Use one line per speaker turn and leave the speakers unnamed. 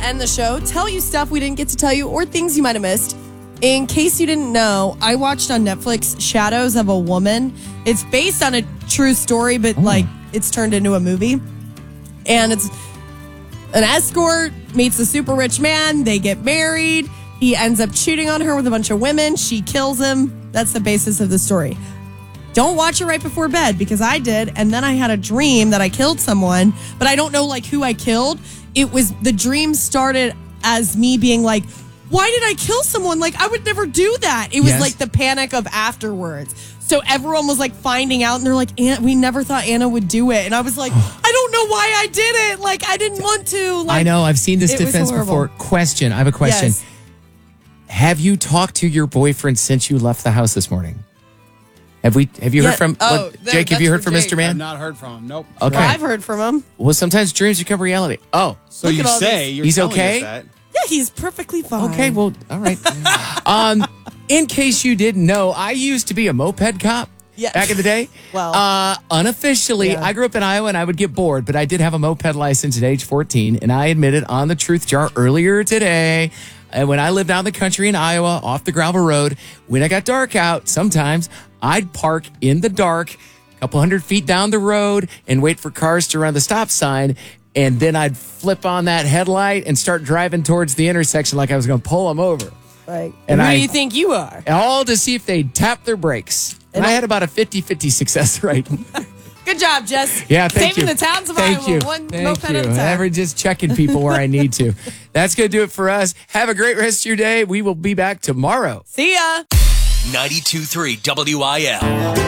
end the show, tell you stuff we didn't get to tell you or things you might have missed. In case you didn't know, I watched on Netflix Shadows of a Woman. It's based on a true story, but it's turned into a movie. And it's an escort meets a super rich man. They get married. He ends up cheating on her with a bunch of women. She kills him. That's the basis of the story. Don't watch it right before bed because I did. And then I had a dream that I killed someone, but I don't know who I killed. The dream started as me being like, why did I kill someone? I would never do that. It was the panic of afterwards. So everyone was finding out and they're like, we never thought Anna would do it. And I was like, I don't know why I did it. I didn't want to.
I know. I've seen this defense before. Question. I have a question.
Yes.
Have you talked to your boyfriend since you left the house this morning? Have you heard from Jake? Have you heard from Mr. Man?
I've not heard from him. Nope.
Okay.
Well, I've heard from him.
Well, sometimes dreams become reality. Oh,
so you say you're
he's
telling
okay?
us that.
Yeah, he's perfectly fine.
Okay, well, all right. In case you didn't know, I used to be a moped cop back in the day.
Well,
unofficially, I grew up in Iowa and I would get bored, but I did have a moped license at age 14, and I admitted on the Truth Jar earlier today, when I lived out in the country in Iowa, off the gravel road, when it got dark out, sometimes I'd park in the dark a couple 100 feet down the road and wait for cars to run the stop sign. And then I'd flip on that headlight and start driving towards the intersection like I was going to pull them over.
and
who
do you think you are?
All to see if they'd tap their brakes. And I had about a 50-50 success rate.
Good job, Jess.
Yeah, thank
Saving
you.
the towns of
Thank
Iowa
you.
one
Thank
moped
you.
at a time.
Never just checking people where I need to. That's going to do it for us. Have a great rest of your day. We will be back tomorrow.
See ya.
92.3 WIL.